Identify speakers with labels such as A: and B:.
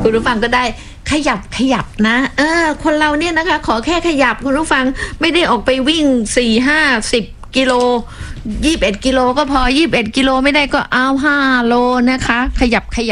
A: คุณผู้ฟังก็ได้ขยับนะคนเราเนี่ยนะคะขอแค่ขยับคุณผู้ฟังไม่ได้ออกไปวิ่ง4-5-10 กิโล21 กิโลก็พอ21 กิโลไม่ได้ก็เอา5 โลนะคะขยับ